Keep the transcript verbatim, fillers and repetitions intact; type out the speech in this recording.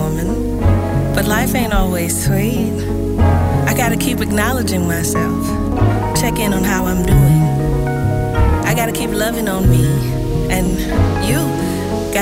woman, but life ain't always sweet. I gotta keep acknowledging myself, check in on how I'm doing. I gotta keep loving on me, and you